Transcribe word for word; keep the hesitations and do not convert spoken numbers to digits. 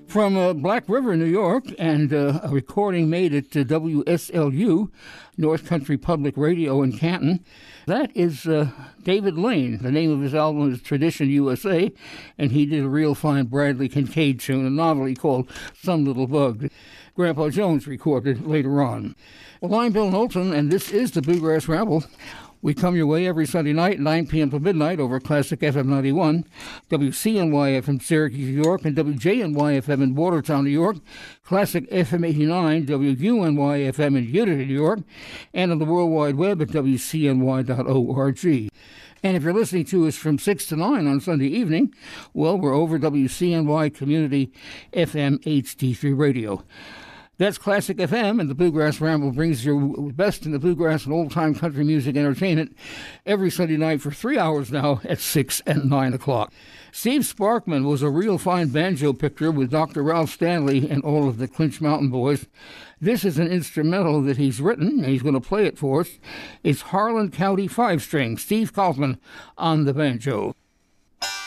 From uh, Black River, New York, and uh, a recording made at uh, W S L U, North Country Public Radio in Canton. That is uh, David Lane. The name of his album is Tradition U S A, and he did a real fine Bradley Kincaid tune, a novelty called Some Little Bug. Grandpa Jones recorded later on. Well, I'm Bill Knowlton, and this is the Bluegrass Ramble. We come your way every Sunday night, nine p.m. to midnight, over Classic F M ninety-one, W C N Y F M Syracuse, New York, and W J N Y F M in Watertown, New York, Classic F M eighty-nine, W U N Y F M in Utica, New York, and on the World Wide Web at W C N Y dot org. And if you're listening to us from six to nine on Sunday evening, well, we're over W C N Y Community F M H D three Radio. That's Classic F M, and the Bluegrass Ramble brings you best in the bluegrass and old-time country music entertainment every Sunday night for three hours now at six and nine o'clock. Steve Sparkman was a real fine banjo picker with Doctor Ralph Stanley and all of the Clinch Mountain Boys. This is an instrumental that he's written, and he's going to play it for us. It's Harlan County Five-String, Steve Kaufman on the banjo.